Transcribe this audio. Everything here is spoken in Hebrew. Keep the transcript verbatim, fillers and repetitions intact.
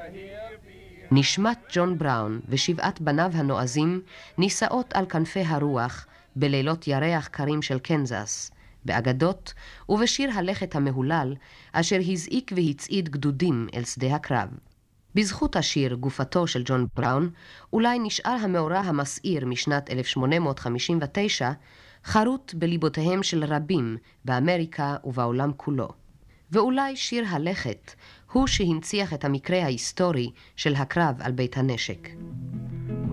נשמת ג'ון בראון ושבעת בניו הנועזים נישאות על כנפי הרוח בלילות ירח קרים של קנזס, באגדות ובשיר הלכת המהולל אשר הזעיק והצעיד גדודים אל שדה הקרב. בזכות השיר גופתו של ג'ון בראון אולי נשאר המאורע המסעיר משנת אלף שמונה מאות חמישים ותשע חרוט בליבותיהם של רבים באמריקה ובעולם כולו. ואולי שיר הלכת הוא שהנציח את המקרה ההיסטורי של הקרב על בית הנשק.